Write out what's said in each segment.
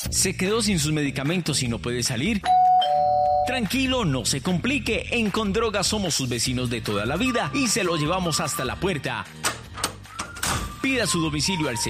¿Se quedó sin sus medicamentos y no puede salir? Tranquilo, no se complique. En Condroga somos sus vecinos de toda la vida y se lo llevamos hasta la puerta. Pida su domicilio al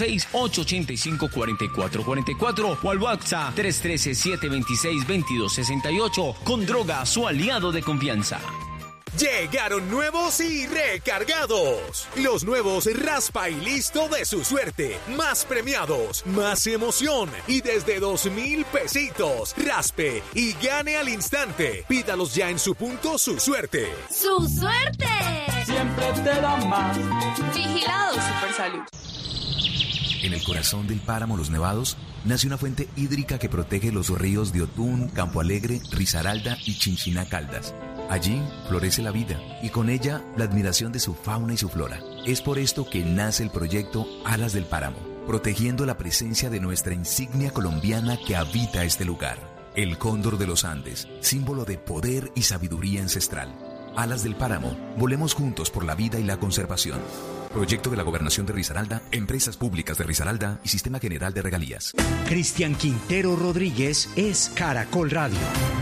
606-885-4444 o al WhatsApp 313-726-2268. Condroga, su aliado de confianza. Llegaron nuevos y recargados. Los nuevos Raspa y Listo de su suerte. Más premiados, más emoción y desde 2,000 pesitos. Raspe y gane al instante. Pídalos ya en su punto Su Suerte. ¡Su suerte! Siempre te da más. Vigilado Supersalud. En el corazón del páramo Los Nevados nace una fuente hídrica que protege los ríos de Otún, Campo Alegre, Risaralda y Chinchiná Caldas. Allí florece la vida y con ella la admiración de su fauna y su flora. Es por esto que nace el proyecto Alas del Páramo, protegiendo la presencia de nuestra insignia colombiana que habita este lugar. El cóndor de los Andes, símbolo de poder y sabiduría ancestral. Alas del Páramo, volemos juntos por la vida y la conservación. Proyecto de la Gobernación de Risaralda, Empresas Públicas de Risaralda y Sistema General de Regalías. Cristian Quintero Rodríguez es Caracol Radio.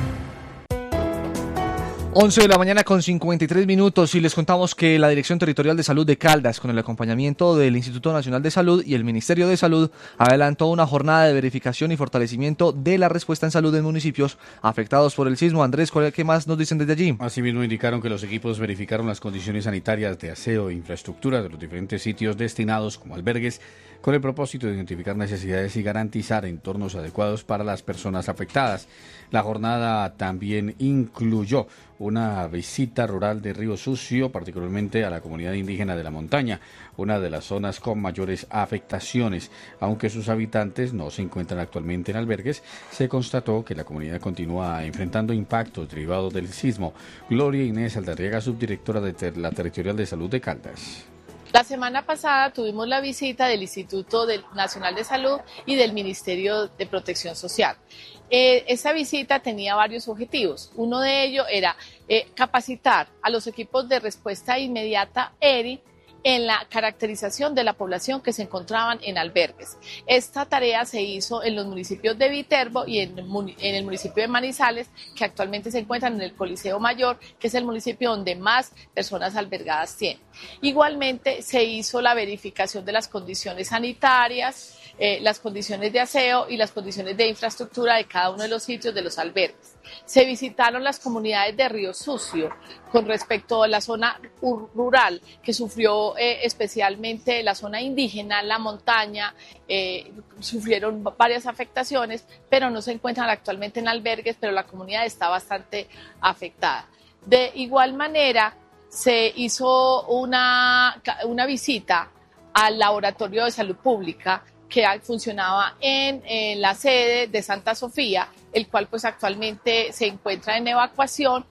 11 de la mañana con 53 minutos y les contamos que la Dirección Territorial de Salud de Caldas, con el acompañamiento del Instituto Nacional de Salud y el Ministerio de Salud, adelantó una jornada de verificación y fortalecimiento de la respuesta en salud en municipios afectados por el sismo. Andrés, ¿qué más nos dicen desde allí? Asimismo, indicaron que los equipos verificaron las condiciones sanitarias de aseo e infraestructura de los diferentes sitios destinados como albergues, con el propósito de identificar necesidades y garantizar entornos adecuados para las personas afectadas. La jornada también incluyó una visita rural de Río Sucio, particularmente a la comunidad indígena de la montaña, una de las zonas con mayores afectaciones. Aunque sus habitantes no se encuentran actualmente en albergues, se constató que la comunidad continúa enfrentando impactos derivados del sismo. Gloria Inés Aldarriaga, subdirectora de la Territorial de Salud de Caldas. La semana pasada tuvimos la visita del Instituto Nacional de Salud y del Ministerio de Protección Social. Esta visita tenía varios objetivos. Uno de ellos era capacitar a los equipos de respuesta inmediata ERI en la caracterización de la población que se encontraban en albergues. Esta tarea se hizo en los municipios de Viterbo y en el municipio de Manizales, que actualmente se encuentran en el Coliseo Mayor, que es el municipio donde más personas albergadas tienen. Igualmente se hizo la verificación de las condiciones sanitarias, las condiciones de aseo y las condiciones de infraestructura de cada uno de los sitios de los albergues. Se visitaron las comunidades de Río Sucio con respecto a la zona rural que sufrió especialmente la zona indígena, la montaña, sufrieron varias afectaciones, pero no se encuentran actualmente en albergues, pero la comunidad está bastante afectada. De igual manera, se hizo una visita al Laboratorio de Salud Pública que funcionaba en la sede de Santa Sofía, el cual pues actualmente se encuentra en evacuación.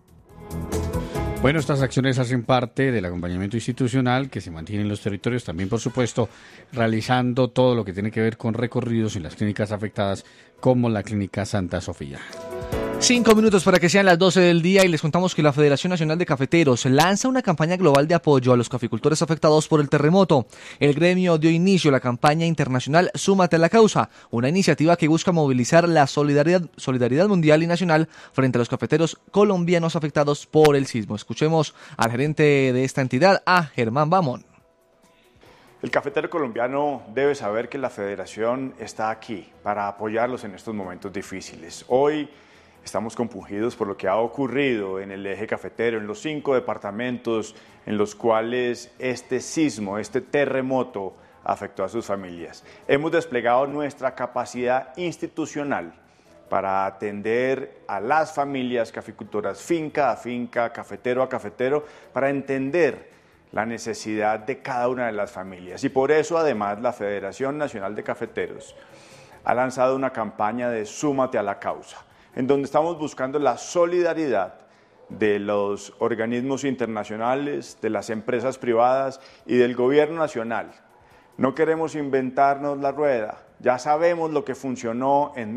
Bueno, estas acciones hacen parte del acompañamiento institucional que se mantiene en los territorios, también por supuesto realizando todo lo que tiene que ver con recorridos en las clínicas afectadas como la Clínica Santa Sofía. 5 minutos para que sean las 12 del día y les contamos que la Federación Nacional de Cafeteros lanza una campaña global de apoyo a los caficultores afectados por el terremoto. El gremio dio inicio a la campaña internacional Súmate a la Causa, una iniciativa que busca movilizar la solidaridad mundial y nacional frente a los cafeteros colombianos afectados por el sismo. Escuchemos al gerente de esta entidad, a Germán Bamón. El cafetero colombiano debe saber que la Federación está aquí para apoyarlos en estos momentos difíciles. Hoy estamos compungidos por lo que ha ocurrido en el eje cafetero, en los 5 departamentos en los cuales este sismo, este terremoto afectó a sus familias. Hemos desplegado nuestra capacidad institucional para atender a las familias caficultoras finca a finca, cafetero a cafetero, para entender la necesidad de cada una de las familias. Y por eso, además, la Federación Nacional de Cafeteros ha lanzado una campaña de Súmate a la Causa, en donde estamos buscando la solidaridad de los organismos internacionales, de las empresas privadas y del gobierno nacional. No queremos inventarnos la rueda, ya sabemos lo que funcionó en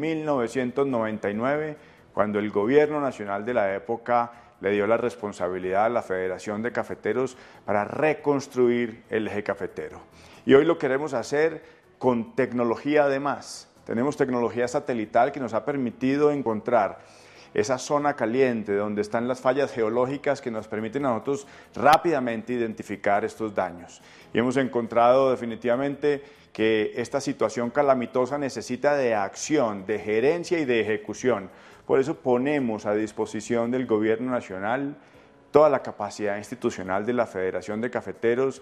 1999, cuando el gobierno nacional de la época le dio la responsabilidad a la Federación de Cafeteros para reconstruir el eje cafetero. Y hoy lo queremos hacer con tecnología además, Tenemos tecnología satelital que nos ha permitido encontrar esa zona caliente donde están las fallas geológicas que nos permiten a nosotros rápidamente identificar estos daños. Y hemos encontrado definitivamente que esta situación calamitosa necesita de acción, de gerencia y de ejecución. Por eso ponemos a disposición del Gobierno Nacional toda la capacidad institucional de la Federación de Cafeteros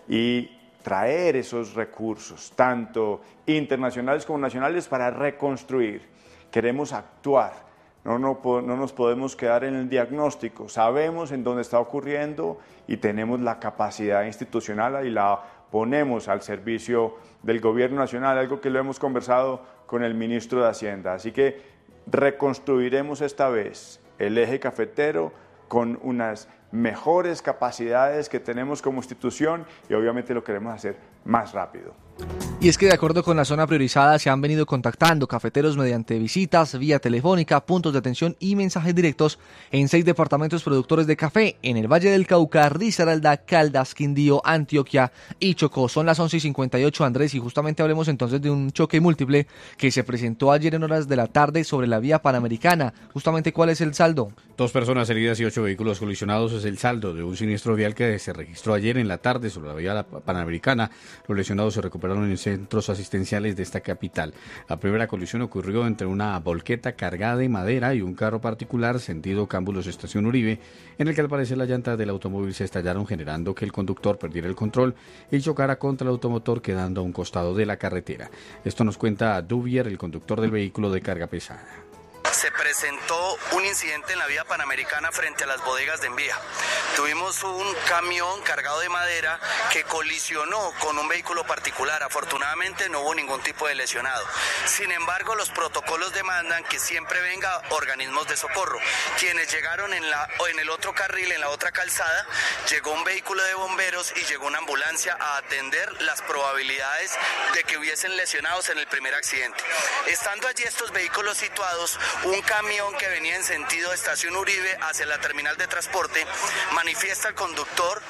y traer esos recursos, tanto internacionales como nacionales, para reconstruir. Queremos actuar. No nos podemos quedar en el diagnóstico, sabemos en dónde está ocurriendo y tenemos la capacidad institucional y la ponemos al servicio del Gobierno Nacional, algo que lo hemos conversado con el ministro de Hacienda. Así que reconstruiremos esta vez el eje cafetero con unas mejores capacidades que tenemos como institución y obviamente lo queremos hacer más rápido. Y es que de acuerdo con la zona priorizada se han venido contactando cafeteros mediante visitas, vía telefónica, puntos de atención y mensajes directos en 6 departamentos productores de café en el Valle del Cauca, Risaralda, Caldas, Quindío, Antioquia y Chocó. Son las 11:58, Andrés, y justamente hablemos entonces de un choque múltiple que se presentó ayer en horas de la tarde sobre la vía Panamericana. Justamente, ¿cuál es el saldo? 2 personas heridas y 8 vehículos colisionados es el saldo de un siniestro vial que se registró ayer en la tarde sobre la vía Panamericana. Los lesionados se recuperaron en centros asistenciales de esta capital. La primera colisión ocurrió entre una volqueta cargada de madera y un carro particular sentido Cámbulos Estación Uribe, en el que al parecer las llantas del automóvil se estallaron, generando que el conductor perdiera el control y chocara contra el automotor, quedando a un costado de la carretera. Esto nos cuenta Duvier, el conductor del vehículo de carga pesada. Se presentó un incidente en la vía Panamericana frente a las bodegas de Envía. Tuvimos un camión cargado de madera que colisionó con un vehículo particular. Afortunadamente no hubo ningún tipo de lesionado. Sin embargo, los protocolos demandan que siempre venga organismos de socorro. Quienes llegaron en el otro carril, en la otra calzada, llegó un vehículo de bomberos y llegó una ambulancia a atender las probabilidades de que hubiesen lesionados en el primer accidente. Estando allí estos vehículos situados, un camión que venía en sentido de Estación Uribe hacia la terminal de transporte manifiesta al conductor,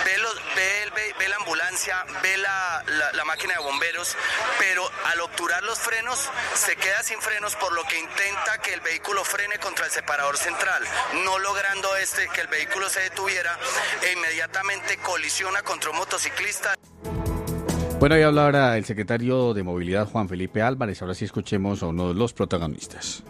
ve la ambulancia, ve la máquina de bomberos, pero al obturar los frenos se queda sin frenos, por lo que intenta que el vehículo frene contra el separador central, no logrando que el vehículo se detuviera, e inmediatamente colisiona contra un motociclista. Bueno, ahí habla ahora el secretario de Movilidad, Juan Felipe Álvarez. Ahora sí escuchemos a uno de los protagonistas.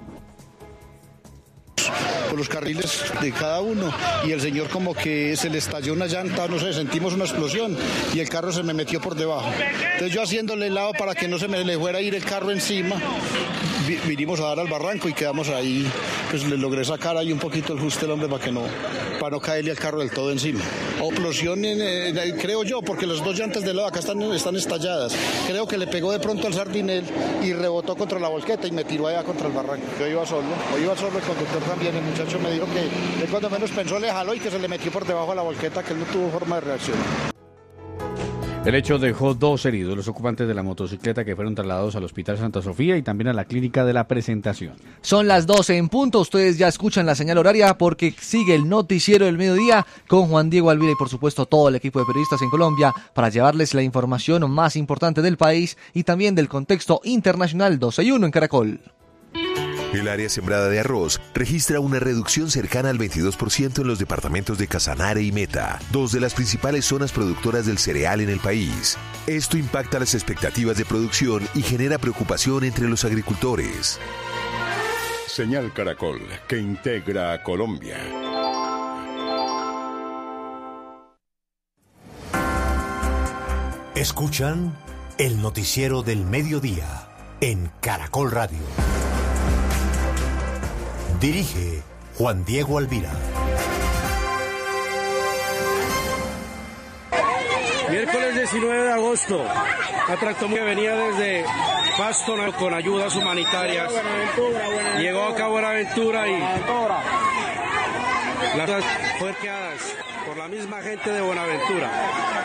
Por los carriles de cada uno, y el señor como que se le estalló una llanta, no sé, sentimos una explosión y el carro se me metió por debajo. Entonces yo haciéndole el lado para que no se me le fuera a ir el carro encima, vinimos a dar al barranco y quedamos ahí. Pues le logré sacar ahí un poquito el justo el hombre para no caerle al carro del todo encima. Explosión, creo yo, porque las 2 llantas del lado acá están estalladas. Creo que le pegó de pronto al sardinel y rebotó contra la volqueta y me tiró allá contra el barranco. Yo iba solo, el conductor también. El muchacho me dijo que él cuando menos pensó le jaló y que se le metió por debajo de la volqueta, que él no tuvo forma de reaccionar. El hecho dejó 2 heridos, los ocupantes de la motocicleta, que fueron trasladados al Hospital Santa Sofía y también a la Clínica de la Presentación. Son las 12 en punto, ustedes ya escuchan la señal horaria porque sigue el noticiero del mediodía con Juan Diego Alvira y por supuesto todo el equipo de periodistas en Colombia para llevarles la información más importante del país y también del contexto internacional. 12:01 en Caracol. El área sembrada de arroz registra una reducción cercana al 22% en los departamentos de Casanare y Meta, 2 de las principales zonas productoras del cereal en el país. Esto impacta las expectativas de producción y genera preocupación entre los agricultores. Señal Caracol, que integra a Colombia. Escuchan el noticiero del mediodía en Caracol Radio. Dirige Juan Diego Alvira. Miércoles 19 de agosto, una tractomula que venía desde Pasto con ayudas humanitarias. Llegó acá a Buenaventura y las fue quedadas por la misma gente de Buenaventura.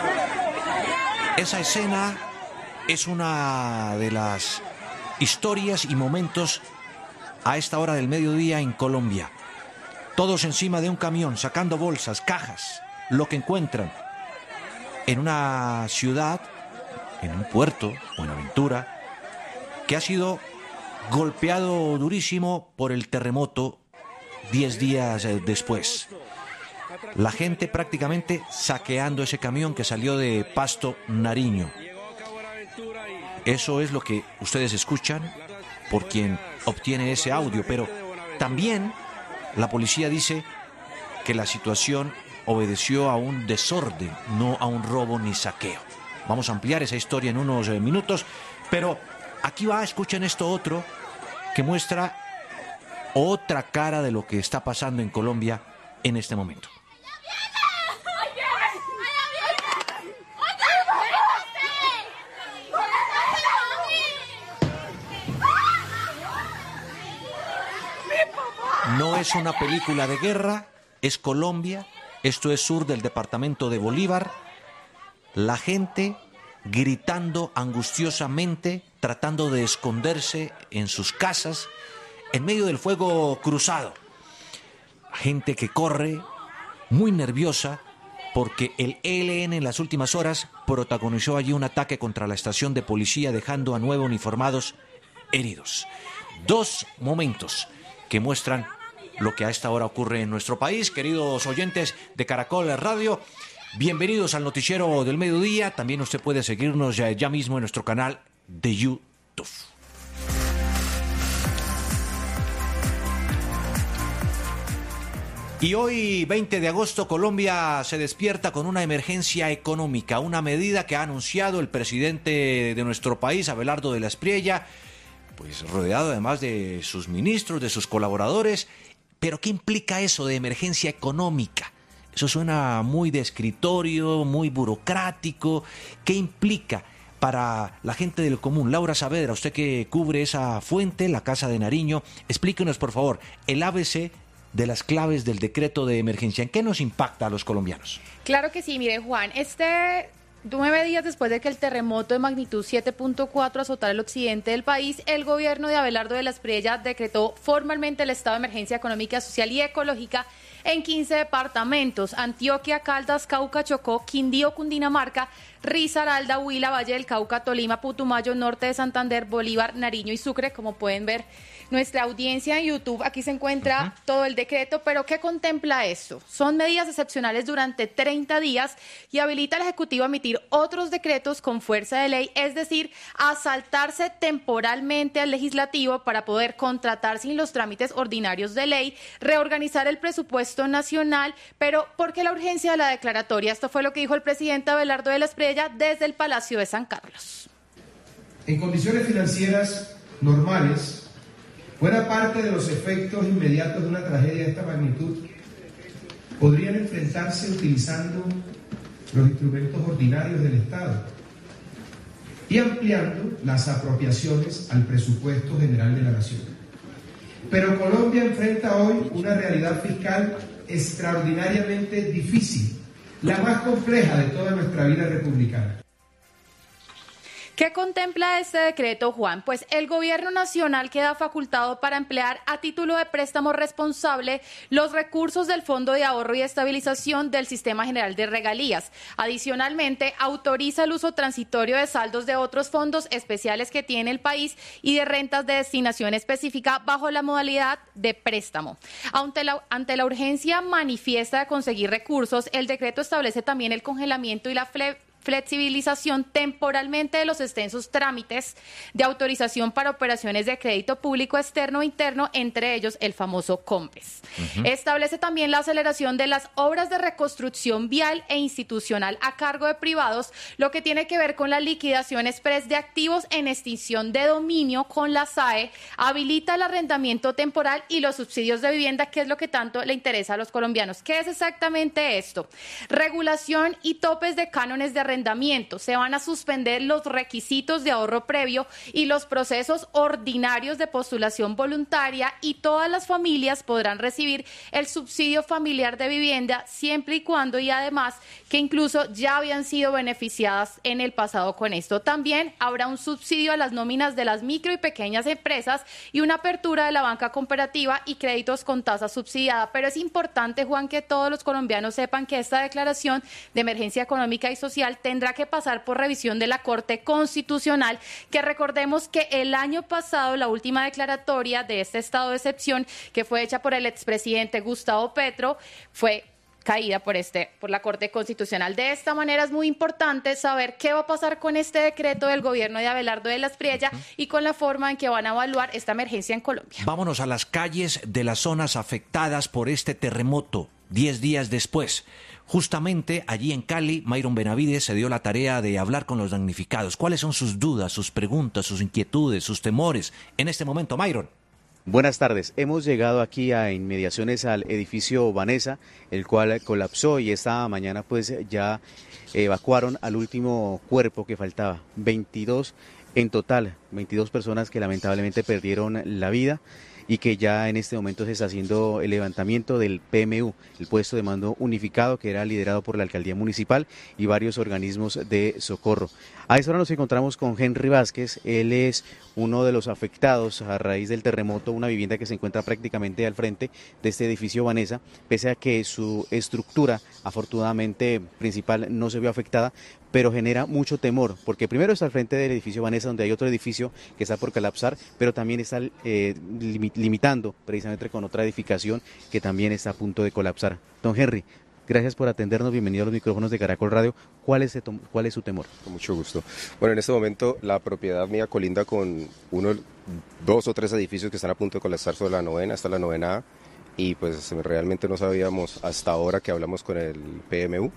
Esa escena es una de las historias y momentos a esta hora del mediodía en Colombia. Todos encima de un camión, sacando bolsas, cajas, lo que encuentran. En una ciudad, en un puerto, Buenaventura, que ha sido golpeado durísimo por el terremoto 10 días después. La gente prácticamente saqueando ese camión que salió de Pasto, Nariño. Eso es lo que ustedes escuchan por quien obtiene ese audio, pero también la policía dice que la situación obedeció a un desorden, no a un robo ni saqueo. Vamos a ampliar esa historia en unos minutos, pero aquí va, escuchen esto otro que muestra otra cara de lo que está pasando en Colombia en este momento. No es una película de guerra, es Colombia, esto es sur del departamento de Bolívar. La gente gritando angustiosamente, tratando de esconderse en sus casas, en medio del fuego cruzado. Gente que corre, muy nerviosa, porque el ELN en las últimas horas protagonizó allí un ataque contra la estación de policía, dejando a 9 uniformados heridos. 2 momentos que muestran lo que a esta hora ocurre en nuestro país. Queridos oyentes de Caracol Radio, bienvenidos al noticiero del mediodía. También usted puede seguirnos ya mismo en nuestro canal de YouTube. Y hoy, 20 de agosto, Colombia se despierta con una emergencia económica, una medida que ha anunciado el presidente de nuestro país, Abelardo de la Espriella, pues rodeado además de sus ministros, de sus colaboradores. Pero ¿qué implica eso de emergencia económica? Eso suena muy de escritorio, muy burocrático. ¿Qué implica para la gente del común? Laura Saavedra, usted que cubre esa fuente, la Casa de Nariño, explíquenos por favor el ABC de las claves del decreto de emergencia. ¿En qué nos impacta a los colombianos? Claro que sí, mire Juan, 9 días después de que el terremoto de magnitud 7.4 azotara el occidente del país, el gobierno de Abelardo de la Espriella decretó formalmente el estado de emergencia económica, social y ecológica en 15 departamentos: Antioquia, Caldas, Cauca, Chocó, Quindío, Cundinamarca, Risaralda, Huila, Valle del Cauca, Tolima, Putumayo, Norte de Santander, Bolívar, Nariño y Sucre. Como pueden ver nuestra audiencia en YouTube, aquí se encuentra todo el decreto. Pero ¿qué contempla esto? Son medidas excepcionales durante 30 días y habilita al Ejecutivo a emitir otros decretos con fuerza de ley, es decir, a saltarse temporalmente al Legislativo para poder contratar sin los trámites ordinarios de ley, reorganizar el presupuesto nacional. Pero ¿por qué la urgencia de la declaratoria? Esto fue lo que dijo el presidente Abelardo de la Espriella desde el Palacio de San Carlos. En condiciones financieras normales, buena parte de los efectos inmediatos de una tragedia de esta magnitud podrían enfrentarse utilizando los instrumentos ordinarios del Estado y ampliando las apropiaciones al presupuesto general de la Nación. Pero Colombia enfrenta hoy una realidad fiscal extraordinariamente difícil, la más compleja de toda nuestra vida republicana. ¿Qué contempla este decreto, Juan? Pues el gobierno nacional queda facultado para emplear a título de préstamo responsable los recursos del Fondo de Ahorro y Estabilización del Sistema General de Regalías. Adicionalmente, autoriza el uso transitorio de saldos de otros fondos especiales que tiene el país y de rentas de destinación específica bajo la modalidad de préstamo. Ante la urgencia manifiesta de conseguir recursos, el decreto establece también el congelamiento y la flexibilización temporalmente de los extensos trámites de autorización para operaciones de crédito público externo e interno, entre ellos el famoso COMPES. Establece también la aceleración de las obras de reconstrucción vial e institucional a cargo de privados, lo que tiene que ver con la liquidación express de activos en extinción de dominio con la SAE, habilita el arrendamiento temporal y los subsidios de vivienda, que es lo que tanto le interesa a los colombianos. ¿Qué es exactamente esto? Regulación y topes de cánones de arrendamiento. Se van a suspender los requisitos de ahorro previo y los procesos ordinarios de postulación voluntaria, y todas las familias podrán recibir el subsidio familiar de vivienda siempre y cuando, y además que incluso ya habían sido beneficiadas en el pasado con esto. También habrá un subsidio a las nóminas de las micro y pequeñas empresas y una apertura de la banca cooperativa y créditos con tasa subsidiada. Pero es importante, Juan, que todos los colombianos sepan que esta declaración de emergencia económica y social ampliar tendrá que pasar por revisión de la Corte Constitucional, que recordemos que el año pasado la última declaratoria de este estado de excepción, que fue hecha por el expresidente Gustavo Petro, fue caída por la Corte Constitucional. De esta manera es muy importante saber qué va a pasar con este decreto del gobierno de Abelardo de la Espriella y con la forma en que van a evaluar esta emergencia en Colombia. Vámonos a las calles de las zonas afectadas por este terremoto, 10 días después. Justamente allí en Cali, Myron Benavides se dio la tarea de hablar con los damnificados. ¿Cuáles son sus dudas, sus preguntas, sus inquietudes, sus temores en este momento, Myron? Buenas tardes. Hemos llegado aquí a inmediaciones al edificio Vanessa, el cual colapsó, y esta mañana pues ya evacuaron al último cuerpo que faltaba. 22 en total, 22 personas que lamentablemente perdieron la vida y que ya en este momento se está haciendo el levantamiento del PMU, el puesto de mando unificado, que era liderado por la alcaldía municipal y varios organismos de socorro. A esta hora nos encontramos con Henry Vázquez. Él es uno de los afectados a raíz del terremoto, una vivienda que se encuentra prácticamente al frente de este edificio Vanessa, pese a que su estructura afortunadamente principal no se vio afectada, pero genera mucho temor, porque primero está al frente del edificio Vanessa, donde hay otro edificio que está por colapsar, pero también está limitando precisamente con otra edificación que también está a punto de colapsar. Don Henry, gracias por atendernos, bienvenido a los micrófonos de Caracol Radio. ¿Cuál es su temor? Con mucho gusto. Bueno, en este momento la propiedad mía colinda con dos o tres edificios que están a punto de colapsar sobre la novena, hasta la novena A, y pues realmente no sabíamos hasta ahora que hablamos con el PMU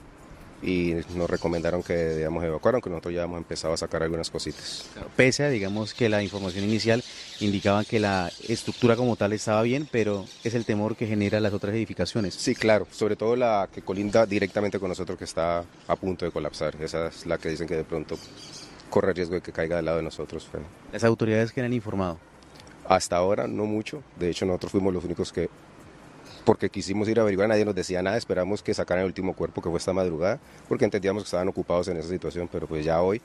y nos recomendaron que debíamos evacuar, aunque nosotros ya hemos empezado a sacar algunas cositas. Pese a, digamos, que la información inicial indicaba que la estructura como tal estaba bien, pero es el temor que genera las otras edificaciones. Sí, claro, sobre todo la que colinda directamente con nosotros, que está a punto de colapsar. Esa es la que dicen que de pronto corre riesgo de que caiga del lado de nosotros. ¿Las autoridades que le han informado? Hasta ahora no mucho, de hecho nosotros fuimos los únicos que, porque quisimos ir a averiguar, nadie nos decía nada, esperamos que sacaran el último cuerpo, que fue esta madrugada, porque entendíamos que estaban ocupados en esa situación, pero pues ya hoy,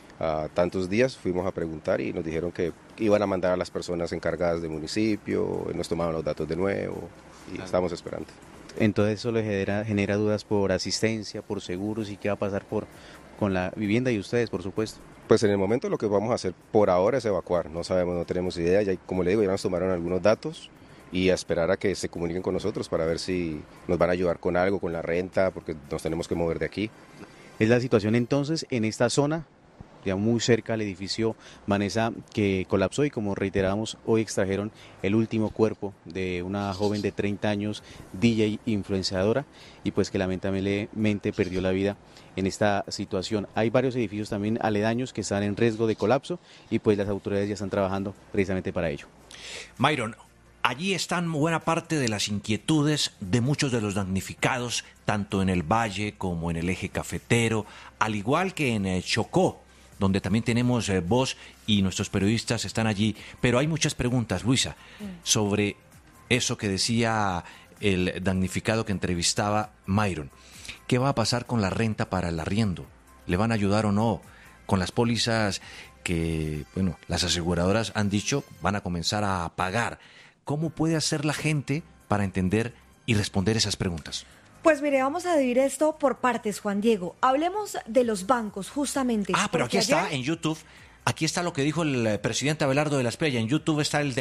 a tantos días, fuimos a preguntar y nos dijeron que iban a mandar a las personas encargadas del municipio, nos tomaban los datos de nuevo y estamos esperando. Entonces eso le genera dudas por asistencia, por seguros, y qué va a pasar con la vivienda y ustedes, por supuesto. Pues en el momento lo que vamos a hacer por ahora es evacuar, no sabemos, no tenemos idea, ya, como le digo, ya nos tomaron algunos datos y a esperar a que se comuniquen con nosotros para ver si nos van a ayudar con algo, con la renta, porque nos tenemos que mover de aquí. Es la situación entonces en esta zona, ya muy cerca al edificio Vanessa, que colapsó, y como reiteramos, hoy extrajeron el último cuerpo de una joven de 30 años, DJ influenciadora, y pues que lamentablemente perdió la vida en esta situación. Hay varios edificios también aledaños que están en riesgo de colapso y pues las autoridades ya están trabajando precisamente para ello. Myron, allí están buena parte de las inquietudes de muchos de los damnificados, tanto en el Valle como en el eje cafetero, al igual que en Chocó, donde también tenemos voz y nuestros periodistas están allí. Pero hay muchas preguntas, Luisa, sobre eso que decía el damnificado que entrevistaba Myron. ¿Qué va a pasar con la renta para el arriendo? ¿Le van a ayudar o no? Con las pólizas que, bueno, las aseguradoras han dicho van a comenzar a pagar. ¿Cómo puede hacer la gente para entender y responder esas preguntas? Pues mire, vamos a dividir esto por partes, Juan Diego. Hablemos de los bancos, justamente. Pero aquí está, en YouTube, aquí está lo que dijo el presidente Abelardo de la Espriella. En YouTube está el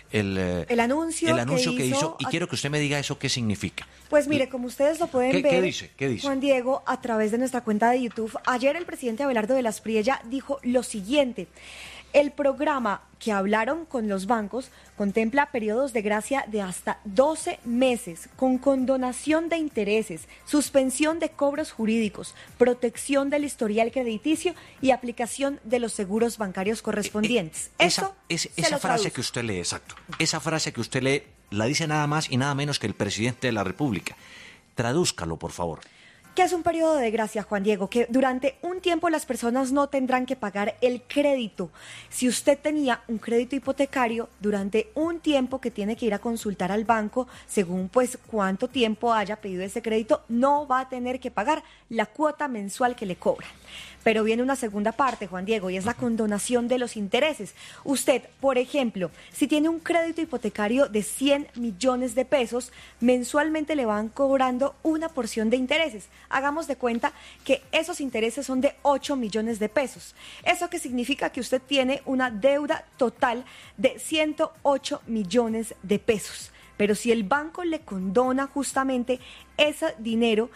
anuncio que hizo, y quiero que usted me diga eso qué significa. Pues mire, como ustedes lo pueden ver, ¿Qué dice? Juan Diego, a través de nuestra cuenta de YouTube, ayer el presidente Abelardo de la Espriella dijo lo siguiente: el programa que hablaron con los bancos contempla periodos de gracia de hasta 12 meses, con condonación de intereses, suspensión de cobros jurídicos, protección del historial crediticio y aplicación de los seguros bancarios correspondientes. Esa frase que usted lee, exacto. Esa frase que usted lee la dice nada más y nada menos que el presidente de la República. Tradúzcalo, por favor. ¿Qué es un periodo de gracia, Juan Diego? Que durante un tiempo las personas no tendrán que pagar el crédito. Si usted tenía un crédito hipotecario, durante un tiempo que tiene que ir a consultar al banco, según pues cuánto tiempo haya pedido ese crédito, no va a tener que pagar la cuota mensual que le cobran. Pero viene una segunda parte, Juan Diego, y es la condonación de los intereses. Usted, por ejemplo, si tiene un crédito hipotecario de 100 millones de pesos, mensualmente le van cobrando una porción de intereses. hagamos de cuenta que esos intereses son de 8 millones de pesos. ¿Eso qué significa? Que usted tiene una deuda total de 108 millones de pesos. Pero si el banco le condona justamente ese dinero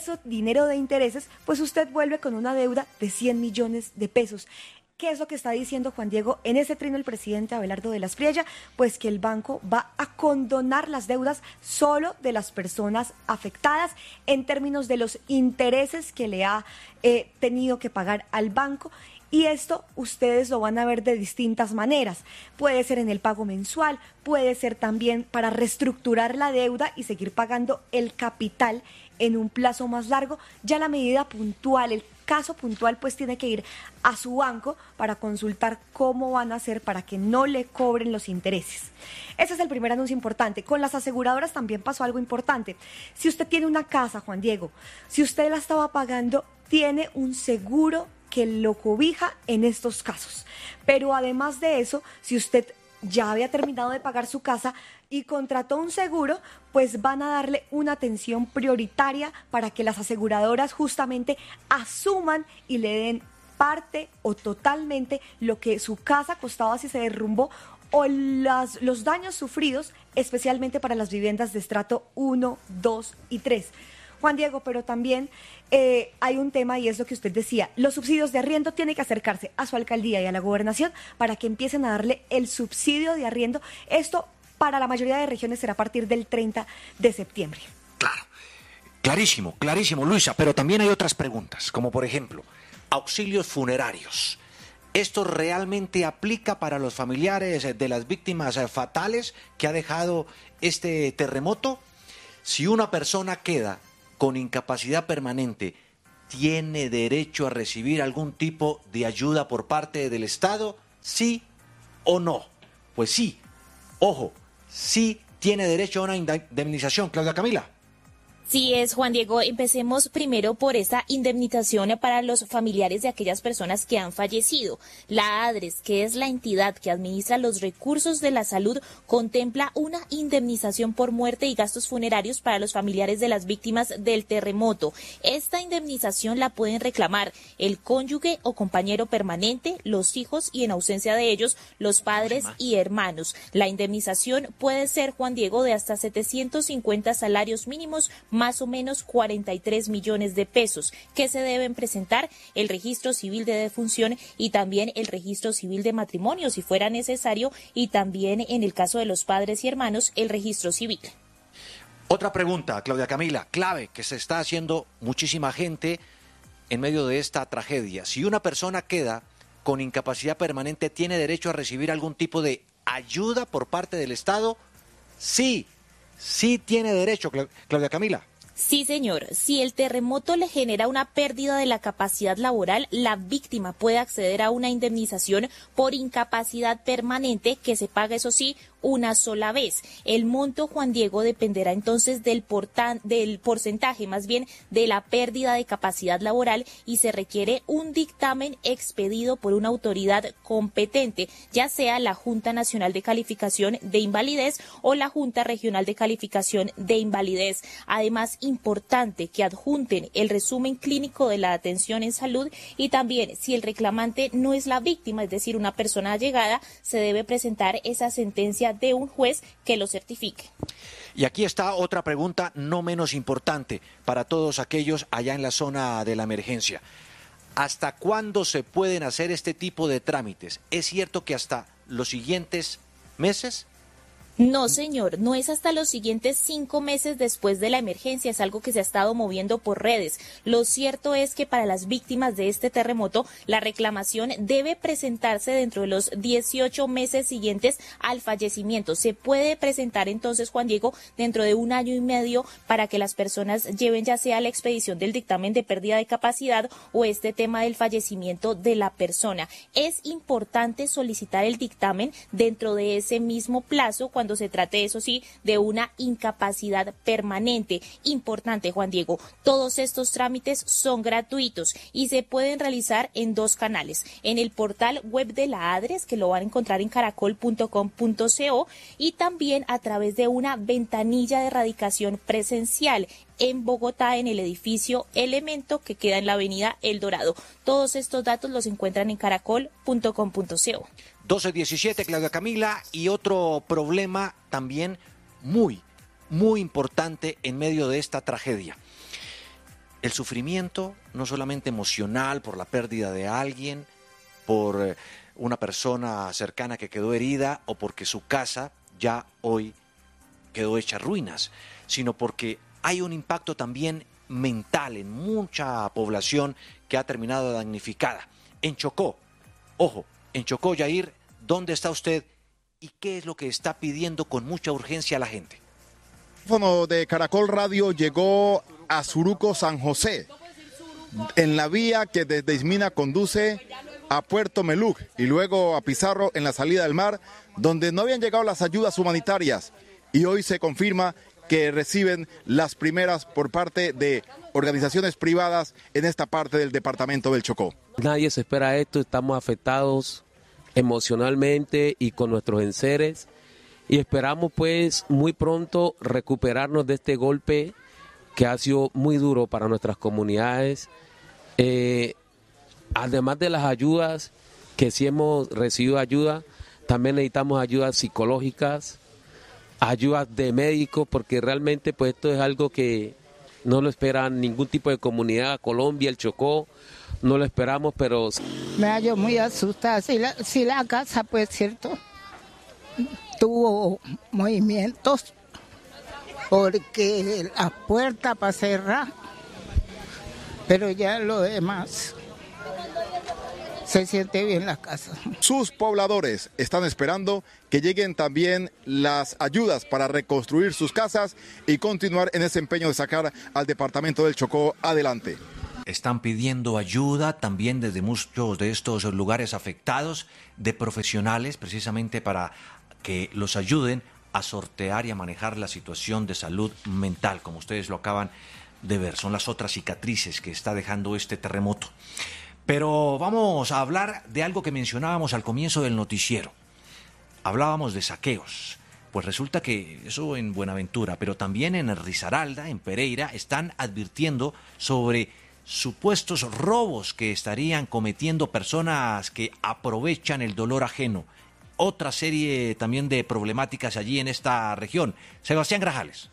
de intereses, pues usted vuelve con una deuda de 100 millones de pesos. ¿Qué es lo que está diciendo Juan Diego en ese trino el presidente Abelardo de la Espriella? Pues que el banco va a condonar las deudas solo de las personas afectadas en términos de los intereses que le ha tenido que pagar al banco. Y esto ustedes lo van a ver de distintas maneras. Puede ser en el pago mensual, puede ser también para reestructurar la deuda y seguir pagando el capital en un plazo más largo. Ya la medida puntual, el caso puntual, pues tiene que ir a su banco para consultar cómo van a hacer para que no le cobren los intereses. Ese es el primer anuncio importante. Con las aseguradoras también pasó algo importante. Si usted tiene una casa, Juan Diego, si usted la estaba pagando, tiene un seguro que lo cobija en estos casos. Pero además de eso, si usted ya había terminado de pagar su casa y contrató un seguro, pues van a darle una atención prioritaria para que las aseguradoras justamente asuman y le den parte o totalmente lo que su casa costaba si se derrumbó o los daños sufridos, especialmente para las viviendas de estrato 1, 2 y 3. Juan Diego, pero también hay un tema y es lo que usted decía, los subsidios de arriendo tienen que acercarse a su alcaldía y a la gobernación para que empiecen a darle el subsidio de arriendo. Esto para la mayoría de regiones será a partir del 30 de septiembre. Claro, clarísimo, Luisa, pero también hay otras preguntas, como por ejemplo, auxilios funerarios. ¿Esto realmente aplica para los familiares de las víctimas fatales que ha dejado este terremoto? Si una persona queda con incapacidad permanente, ¿tiene derecho a recibir algún tipo de ayuda por parte del Estado? ¿Sí o no? Pues sí, ojo, sí tiene derecho a una indemnización. Claudia Camila. Sí es, Juan Diego. Empecemos primero por esa indemnización para los familiares de aquellas personas que han fallecido. La ADRES, que es la entidad que administra los recursos de la salud, contempla una indemnización por muerte y gastos funerarios para los familiares de las víctimas del terremoto. Esta indemnización la pueden reclamar el cónyuge o compañero permanente, los hijos y en ausencia de ellos, los padres y hermanos. La indemnización puede ser, Juan Diego, de hasta 750 salarios mínimos, más o menos 43 millones de pesos, que se deben presentar el registro civil de defunción y también el registro civil de matrimonio, si fuera necesario, y también en el caso de los padres y hermanos, el registro civil. Otra pregunta, Claudia Camila, clave, que se está haciendo muchísima gente en medio de esta tragedia. Si una persona queda con incapacidad permanente, ¿tiene derecho a recibir algún tipo de ayuda por parte del Estado? Sí tiene derecho, Claudia Camila. Sí, señor. Si el terremoto le genera una pérdida de la capacidad laboral, la víctima puede acceder a una indemnización por incapacidad permanente que se paga, eso sí, una sola vez. El monto, Juan Diego, dependerá entonces del porcentaje, más bien, de la pérdida de capacidad laboral y se requiere un dictamen expedido por una autoridad competente, ya sea la Junta Nacional de Calificación de Invalidez o la Junta Regional de Calificación de Invalidez. Además, importante que adjunten el resumen clínico de la atención en salud y también, si el reclamante no es la víctima, es decir, una persona allegada, se debe presentar esa sentencia de un juez que lo certifique. Y aquí está otra pregunta no menos importante para todos aquellos allá en la zona de la emergencia. ¿Hasta cuándo se pueden hacer este tipo de trámites? ¿Es cierto que hasta los siguientes meses? No, señor, no es hasta los siguientes 5 meses después de la emergencia, es algo que se ha estado moviendo por redes. Lo cierto es que para las víctimas de este terremoto, la reclamación debe presentarse dentro de los 18 meses siguientes al fallecimiento. Se puede presentar entonces, Juan Diego, dentro de 1 año y medio para que las personas lleven ya sea la expedición del dictamen de pérdida de capacidad o este tema del fallecimiento de la persona. Es importante solicitar el dictamen dentro de ese mismo plazo cuando cuando se trate, eso sí, de una incapacidad permanente. Importante, Juan Diego, todos estos trámites son gratuitos y se pueden realizar en 2 canales, en el portal web de la ADRES, que lo van a encontrar en caracol.com.co, y también a través de una ventanilla de radicación presencial en Bogotá, en el edificio Elemento, que queda en la avenida El Dorado. Todos estos datos los encuentran en caracol.com.co. 12:17, Claudia Camila, y otro problema también muy importante en medio de esta tragedia. El sufrimiento, no solamente emocional por la pérdida de alguien, por una persona cercana que quedó herida o porque su casa ya hoy quedó hecha ruinas, sino porque hay un impacto también mental en mucha población que ha terminado damnificada. En Chocó, ojo, en Chocó, Yair, ¿dónde está usted y qué es lo que está pidiendo con mucha urgencia a la gente? El teléfono de Caracol Radio llegó a Suruco, San José, en la vía que desde Ismina conduce a Puerto Meluc y luego a Pizarro en la salida del mar, donde no habían llegado las ayudas humanitarias, y hoy se confirma que reciben las primeras por parte de organizaciones privadas en esta parte del departamento del Chocó. Nadie se espera esto, estamos afectados emocionalmente y con nuestros enseres, y esperamos pues muy pronto recuperarnos de este golpe que ha sido muy duro para nuestras comunidades. Además de las ayudas, que sí hemos recibido ayuda, también necesitamos ayudas psicológicas, ayudas de médicos, porque realmente pues esto es algo que no lo espera ningún tipo de comunidad. Colombia, el Chocó, no lo esperamos, pero... Me hallo muy asustada. Si la casa, pues cierto, tuvo movimientos, porque la puerta para cerrar, pero ya lo demás se siente bien la casa. Sus pobladores están esperando que lleguen también las ayudas para reconstruir sus casas y continuar en ese empeño de sacar al departamento del Chocó adelante. Están pidiendo ayuda también desde muchos de estos lugares afectados, de profesionales, precisamente para que los ayuden a sortear y a manejar la situación de salud mental, como ustedes lo acaban de ver. Son las otras cicatrices que está dejando este terremoto. Pero vamos a hablar de algo que mencionábamos al comienzo del noticiero. Hablábamos de saqueos. Pues resulta que eso en Buenaventura, pero también en Risaralda, en Pereira, están advirtiendo sobre supuestos robos que estarían cometiendo personas que aprovechan el dolor ajeno. Otra serie también de problemáticas allí en esta región. Sebastián Grajales.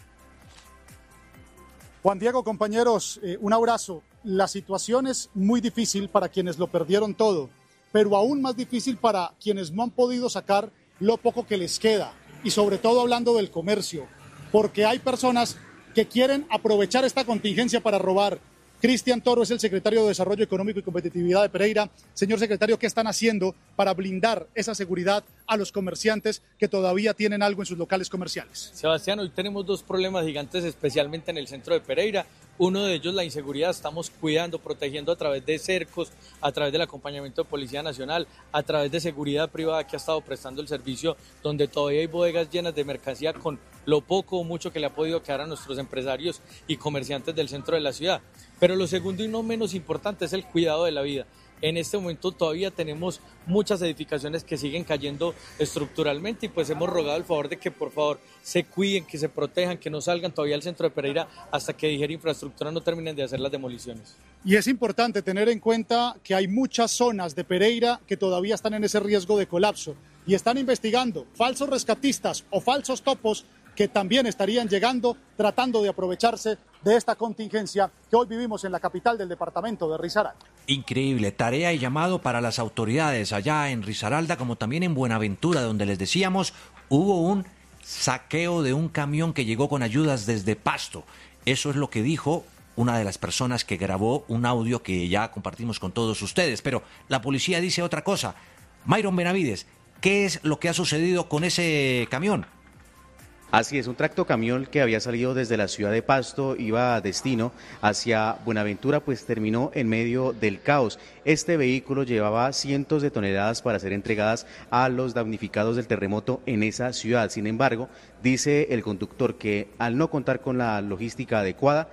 Juan Diego, compañeros, un abrazo. La situación es muy difícil para quienes lo perdieron todo, pero aún más difícil para quienes no han podido sacar lo poco que les queda, y sobre todo hablando del comercio, porque hay personas que quieren aprovechar esta contingencia para robar. Cristian Toro es el secretario de Desarrollo Económico y Competitividad de Pereira. Señor secretario, ¿qué están haciendo para blindar esa seguridad a los comerciantes que todavía tienen algo en sus locales comerciales? Sebastián, hoy tenemos 2 problemas gigantes, especialmente en el centro de Pereira. Uno de ellos, la inseguridad. Estamos cuidando, protegiendo a través de cercos, a través del acompañamiento de Policía Nacional, a través de seguridad privada que ha estado prestando el servicio, donde todavía hay bodegas llenas de mercancía con lo poco o mucho que le ha podido quedar a nuestros empresarios y comerciantes del centro de la ciudad. Pero lo segundo y no menos importante es el cuidado de la vida. En este momento todavía tenemos muchas edificaciones que siguen cayendo estructuralmente y pues hemos rogado el favor de que por favor se cuiden, que se protejan, que no salgan todavía al centro de Pereira hasta que Dijera Infraestructura no terminen de hacer las demoliciones. Y es importante tener en cuenta que hay muchas zonas de Pereira que todavía están en ese riesgo de colapso y están investigando falsos rescatistas o falsos topos que también estarían llegando tratando de aprovecharse de esta contingencia que hoy vivimos en la capital del departamento de Risaralda. Increíble, tarea y llamado para las autoridades allá en Risaralda como también en Buenaventura, donde les decíamos hubo un saqueo de un camión que llegó con ayudas desde Pasto. Eso es lo que dijo una de las personas que grabó un audio que ya compartimos con todos ustedes, pero la policía dice otra cosa. Mayron Benavides, ¿qué es lo que ha sucedido con ese camión? Así es, un tractocamión que había salido desde la ciudad de Pasto, iba a destino hacia Buenaventura, pues terminó en medio del caos. Este vehículo llevaba cientos de toneladas para ser entregadas a los damnificados del terremoto en esa ciudad. Sin embargo, dice el conductor que al no contar con la logística adecuada,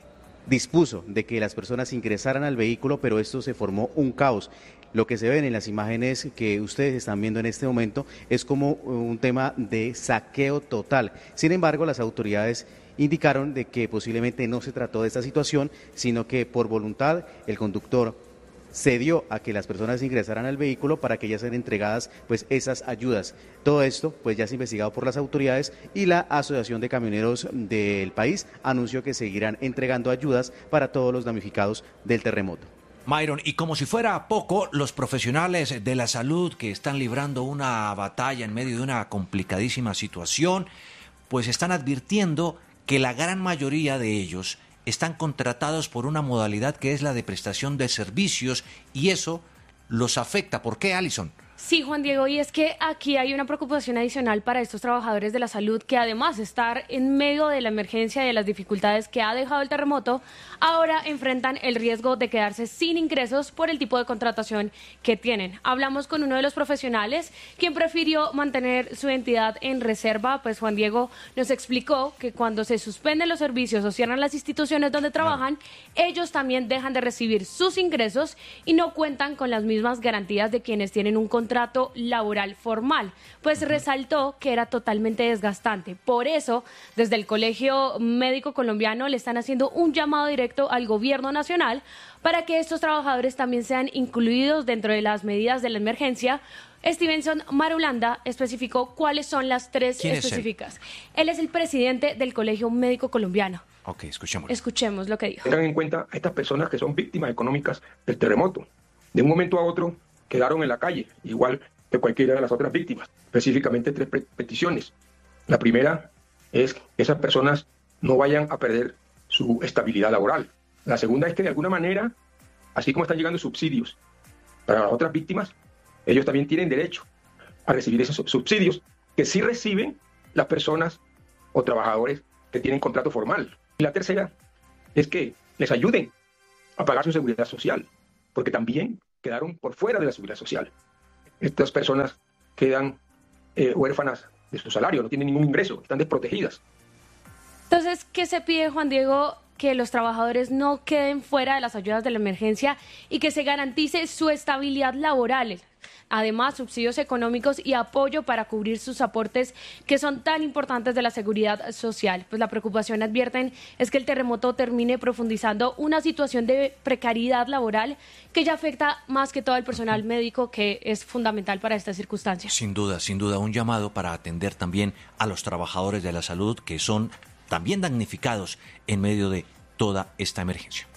dispuso de que las personas ingresaran al vehículo, pero esto se formó un caos. Lo que se ven en las imágenes que ustedes están viendo en este momento es como un tema de saqueo total. Sin embargo, las autoridades indicaron de que posiblemente no se trató de esta situación, sino que por voluntad el conductor cedió a que las personas ingresaran al vehículo para que ya sean entregadas pues esas ayudas. Todo esto pues ya es investigado por las autoridades y la Asociación de Camioneros del país anunció que seguirán entregando ayudas para todos los damnificados del terremoto. Myron, y como si fuera poco, los profesionales de la salud que están librando una batalla en medio de una complicadísima situación, pues están advirtiendo que la gran mayoría de ellos están contratados por una modalidad que es la de prestación de servicios y eso los afecta. ¿Por qué, Alison? Sí, Juan Diego, y es que aquí hay una preocupación adicional para estos trabajadores de la salud que además de estar en medio de la emergencia y de las dificultades que ha dejado el terremoto, ahora enfrentan el riesgo de quedarse sin ingresos por el tipo de contratación que tienen. Hablamos con uno de los profesionales, quien prefirió mantener su entidad en reserva, pues Juan Diego nos explicó que cuando se suspenden los servicios o cierran las instituciones donde trabajan, ellos también dejan de recibir sus ingresos y no cuentan con las mismas garantías de quienes tienen un contrato laboral formal, pues resaltó que era totalmente desgastante. Por eso, desde el Colegio Médico Colombiano le están haciendo un llamado directo al gobierno nacional para que estos trabajadores también sean incluidos dentro de las medidas de la emergencia. Stevenson Marulanda especificó cuáles son las tres específicas. Él es el presidente del Colegio Médico Colombiano. Ok, escuchémoslo. Escuchemos lo que dijo. Tengan en cuenta a estas personas que son víctimas económicas del terremoto. De un momento a otro quedaron en la calle, igual que cualquiera de las otras víctimas. Específicamente 3 peticiones. La primera es que esas personas no vayan a perder su estabilidad laboral. La segunda es que de alguna manera, así como están llegando subsidios para las otras víctimas, ellos también tienen derecho a recibir esos subsidios que sí reciben las personas o trabajadores que tienen contrato formal. Y la tercera es que les ayuden a pagar su seguridad social, porque también quedaron por fuera de la seguridad social. Estas personas quedan huérfanas de su salario, no tienen ningún ingreso, están desprotegidas. Entonces, ¿qué se pide, Juan Diego? Que los trabajadores no queden fuera de las ayudas de la emergencia y que se garantice su estabilidad laboral. Además, subsidios económicos y apoyo para cubrir sus aportes que son tan importantes de la seguridad social. Pues la preocupación, advierten, es que el terremoto termine profundizando una situación de precariedad laboral que ya afecta más que todo al personal médico, que es fundamental para estas circunstancias. Sin duda, un llamado para atender también a los trabajadores de la salud que son también damnificados en medio de toda esta emergencia.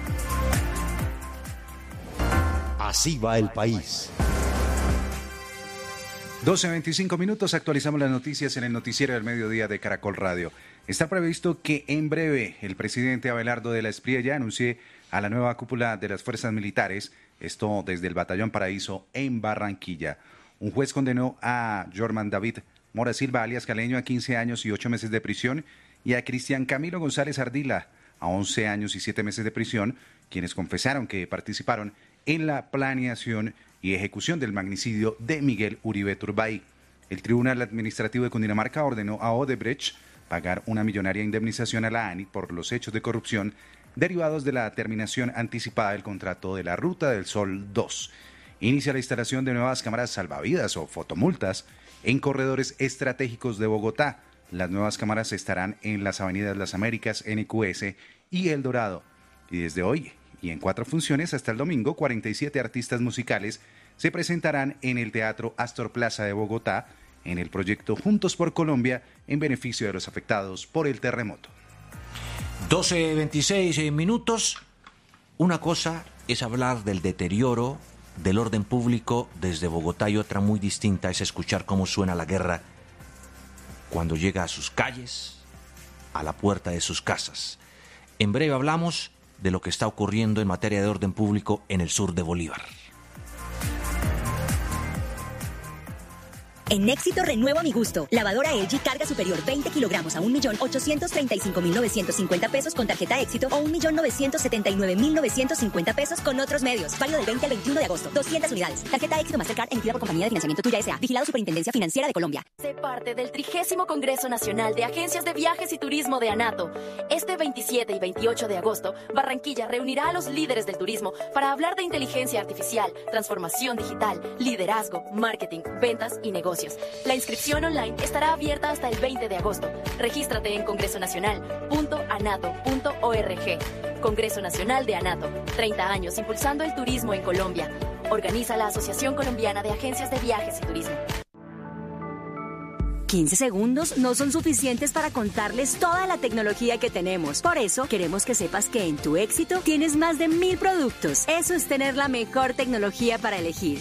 Así va el país. 12:25, actualizamos las noticias en el noticiero del mediodía de Caracol Radio. Está previsto que en breve el presidente Abelardo de la Espriella anuncie a la nueva cúpula de las fuerzas militares, esto desde el Batallón Paraíso en Barranquilla. Un juez condenó a Jorman David Mora Silva, alias Caleño, a 15 años y 8 meses de prisión y a Cristian Camilo González Ardila a 11 años y 7 meses de prisión, quienes confesaron que participaron en la planeación y ejecución del magnicidio de Miguel Uribe Turbay. El Tribunal Administrativo de Cundinamarca ordenó a Odebrecht pagar una millonaria indemnización a la ANI por los hechos de corrupción derivados de la terminación anticipada del contrato de la Ruta del Sol 2. Inicia la instalación de nuevas cámaras salvavidas o fotomultas en corredores estratégicos de Bogotá. Las nuevas cámaras estarán en las avenidas Las Américas, NQS y El Dorado. Y desde hoy y en 4 funciones hasta el domingo, 47 artistas musicales se presentarán en el Teatro Astor Plaza de Bogotá en el proyecto Juntos por Colombia en beneficio de los afectados por el terremoto. 12:26. Una cosa es hablar del deterioro del orden público desde Bogotá y otra muy distinta es escuchar cómo suena la guerra cuando llega a sus calles, a la puerta de sus casas. En breve hablamos de lo que está ocurriendo en materia de orden público en el sur de Bolívar. En Éxito renuevo mi gusto. Lavadora LG carga superior 20 kilogramos a 1.835.950 pesos con tarjeta Éxito o 1.979.950 pesos con otros medios. Válido del 20 al 21 de agosto. 200 unidades. Tarjeta Éxito Mastercard emitida por Compañía de Financiamiento Tuya S.A. Vigilado Superintendencia Financiera de Colombia. Sé parte del 30º Congreso Nacional de Agencias de Viajes y Turismo de ANATO. Este 27 y 28 de agosto, Barranquilla reunirá a los líderes del turismo para hablar de inteligencia artificial, transformación digital, liderazgo, marketing, ventas y negocios. La inscripción online estará abierta hasta el 20 de agosto. Regístrate en congresonacional.anato.org. Congreso Nacional de ANATO. 30 años impulsando el turismo en Colombia. Organiza la Asociación Colombiana de Agencias de Viajes y Turismo. 15 segundos no son suficientes para contarles toda la tecnología que tenemos. Por eso, queremos que sepas que en Tu Éxito tienes más de 1000 productos. Eso es tener la mejor tecnología para elegir.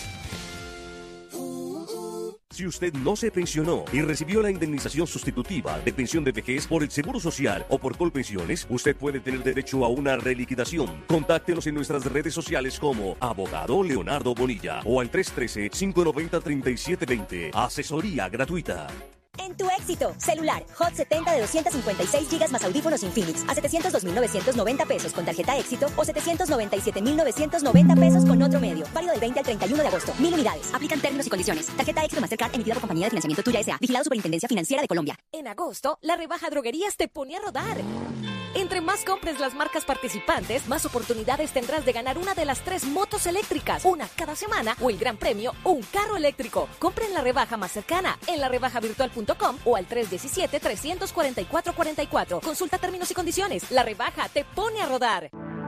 Si usted no se pensionó y recibió la indemnización sustitutiva de pensión de vejez por el Seguro Social o por Colpensiones, usted puede tener derecho a una reliquidación. Contáctenos en nuestras redes sociales como Abogado Leonardo Bonilla o al 313-590-3720. Asesoría gratuita. En Tu Éxito, celular Hot 70 de 256 GB más audífonos Infinix a 702.990 pesos con tarjeta Éxito o 797.990 pesos con otro medio. Válido del 20 al 31 de agosto. 1000 unidades. Aplican términos y condiciones. Tarjeta Éxito Mastercard emitida por Compañía de Financiamiento Tuya S.A. Vigilado Superintendencia Financiera de Colombia. En agosto, la rebaja Droguerías te pone a rodar. Entre más compres las marcas participantes, más oportunidades tendrás de ganar una de las 3 motos eléctricas, una cada semana, o el gran premio, un carro eléctrico. Compra en la rebaja más cercana, en larebajavirtual.com o al 317-344-44. Consulta términos y condiciones. La rebaja te pone a rodar.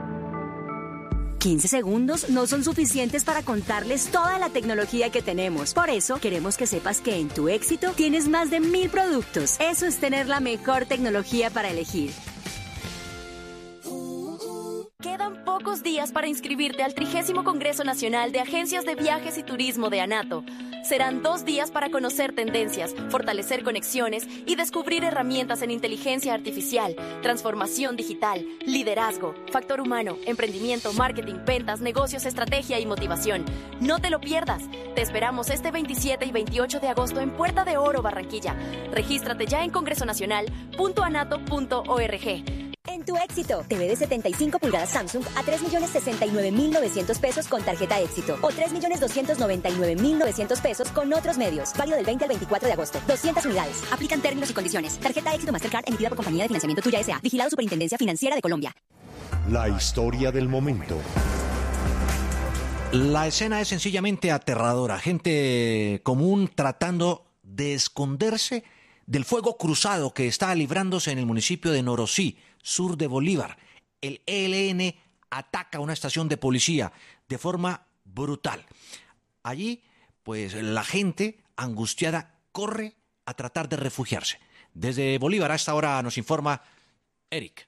15 segundos no son suficientes para contarles toda la tecnología que tenemos. Por eso, queremos que sepas que en Tu Éxito tienes más de 1000 productos. Eso es tener la mejor tecnología para elegir. Quedan pocos días para inscribirte al 30º Congreso Nacional de Agencias de Viajes y Turismo de ANATO. Serán 2 días para conocer tendencias, fortalecer conexiones y descubrir herramientas en inteligencia artificial, transformación digital, liderazgo, factor humano, emprendimiento, marketing, ventas, negocios, estrategia y motivación. No te lo pierdas. Te esperamos este 27 y 28 de agosto en Puerta de Oro, Barranquilla. Regístrate ya en congresonacional.anato.org. En Tu Éxito, TV de 75 pulgadas Samsung a 3.069.900 pesos con tarjeta Éxito o 3.299.900 pesos con otros medios. Válido del 20 al 24 de agosto. 200 unidades. Aplican términos y condiciones. Tarjeta Éxito Mastercard emitida por Compañía de Financiamiento Tuya S.A. Vigilado Superintendencia Financiera de Colombia. La historia del momento. La escena es sencillamente aterradora. Gente común tratando de esconderse del fuego cruzado que está librándose en el municipio de Norosí, sur de Bolívar. El ELN ataca una estación de policía de forma brutal. Allí, pues la gente angustiada corre a tratar de refugiarse. Desde Bolívar a esta hora nos informa Eric.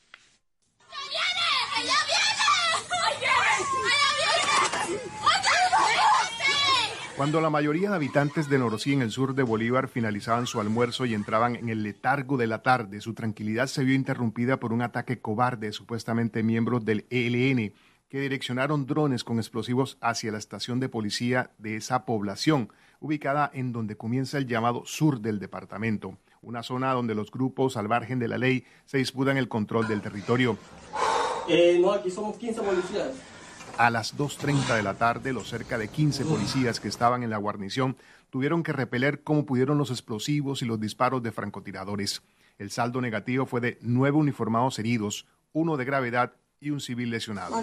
Cuando la mayoría de habitantes de Norosí en el sur de Bolívar finalizaban su almuerzo y entraban en el letargo de la tarde, su tranquilidad se vio interrumpida por un ataque cobarde de supuestamente miembros del ELN que direccionaron drones con explosivos hacia la estación de policía de esa población, ubicada en donde comienza el llamado sur del departamento, una zona donde los grupos al margen de la ley se disputan el control del territorio. No, aquí somos 15 policías. A las 2:30 de la tarde, los cerca de 15 policías que estaban en la guarnición tuvieron que repeler como pudieron los explosivos y los disparos de francotiradores. El saldo negativo fue de 9 uniformados heridos, 1 de gravedad y un civil lesionado.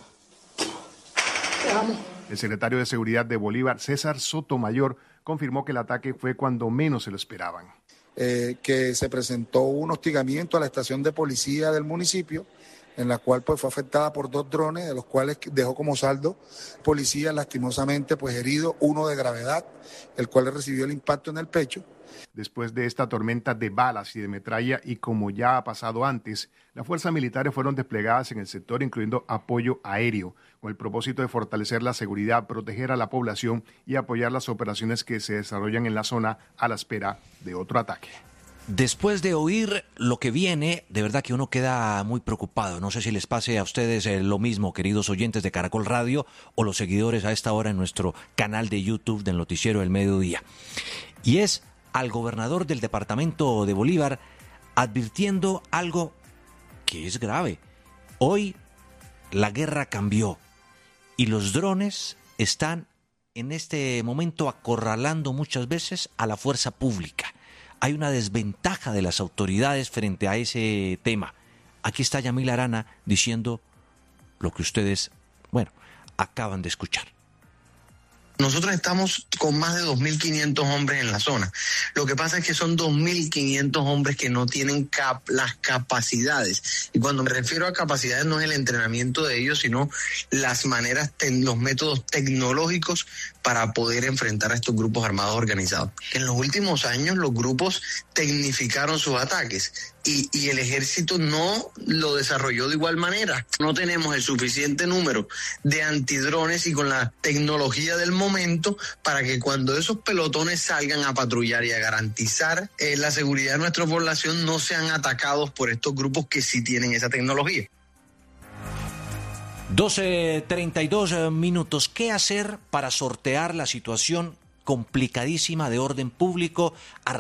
El secretario de Seguridad de Bolívar, César Sotomayor, confirmó que el ataque fue cuando menos se lo esperaban. Que se presentó un hostigamiento a la estación de policía del municipio, en la cual pues fue afectada por 2 drones, de los cuales dejó como saldo policía lastimosamente pues herido, 1 de gravedad, el cual recibió el impacto en el pecho. Después de esta tormenta de balas y de metralla, y como ya ha pasado antes, las fuerzas militares fueron desplegadas en el sector, incluyendo apoyo aéreo, con el propósito de fortalecer la seguridad, proteger a la población y apoyar las operaciones que se desarrollan en la zona a la espera de otro ataque. Después de oír lo que viene, de verdad que uno queda muy preocupado. No sé si les pase a ustedes lo mismo, queridos oyentes de Caracol Radio o los seguidores a esta hora en nuestro canal de YouTube del Noticiero del Mediodía. Y es al gobernador del departamento de Bolívar advirtiendo algo que es grave. Hoy la guerra cambió y los drones están en este momento acorralando muchas veces a la fuerza pública. Hay una desventaja de las autoridades frente a ese tema. Aquí está Yamila Arana diciendo lo que ustedes, acaban de escuchar. Nosotros estamos con más de 2.500 hombres en la zona. Lo que pasa es que son 2.500 hombres que no tienen las capacidades. Y cuando me refiero a capacidades no es el entrenamiento de ellos, sino las maneras, los métodos tecnológicos para poder enfrentar a estos grupos armados organizados. En los últimos años los grupos tecnificaron sus ataques y el ejército no lo desarrolló de igual manera. No tenemos el suficiente número de antidrones y con la tecnología del momento para que cuando esos pelotones salgan a patrullar y a garantizar la seguridad de nuestra población no sean atacados por estos grupos que sí tienen esa tecnología. 12:32 minutos. ¿Qué hacer para sortear la situación complicadísima de orden público